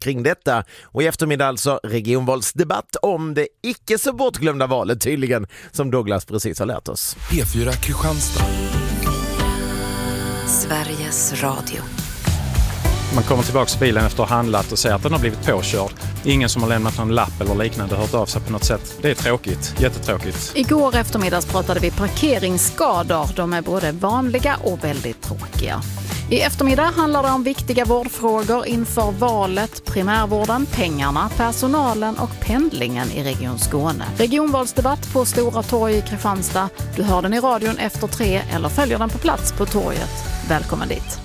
kring detta. Och i eftermiddag alltså regionvalsdebatt om det icke så bortglömda valet tydligen, som Douglas precis har lärt oss. P4 Kristianstad. Sveriges Radio. Man kommer tillbaka till bilen efter att ha handlat och ser att den har blivit påkörd. Ingen som har lämnat någon lapp eller liknande hört av sig på något sätt. Det är tråkigt, jättetråkigt. Igår eftermiddags pratade vi parkeringsskador. De är både vanliga och väldigt tråkiga. I eftermiddag handlar det om viktiga vårdfrågor inför valet, primärvården, pengarna, personalen och pendlingen i Region Skåne. Regionvalsdebatt på Stora torg i Kristianstad. Du hör den i radion efter 3 eller följer den på plats på torget. Välkommen dit.